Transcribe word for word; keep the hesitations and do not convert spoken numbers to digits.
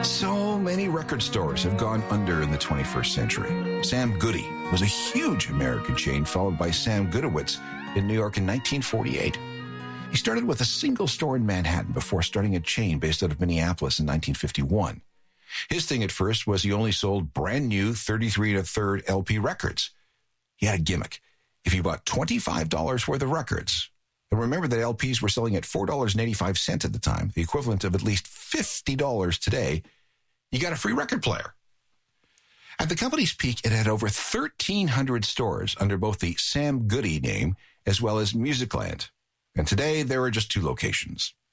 So many record stores have gone under in the twenty-first century. Sam Goody was a huge American chain, followed by Sam Goodowitz in New York in nineteen forty-eight. He started with a single store in Manhattan before starting a chain based out of Minneapolis in nineteen fifty-one. His thing at first was he only sold brand new thirty-three and a third L P records. He had a gimmick. If you bought twenty-five dollars worth of records, and remember that L Ps were selling at four dollars and eighty-five cents at the time, the equivalent of at least fifty dollars today, you got a free record player. At the company's peak, it had over thirteen hundred stores under both the Sam Goody name as well as Musicland. And today, there are just two locations.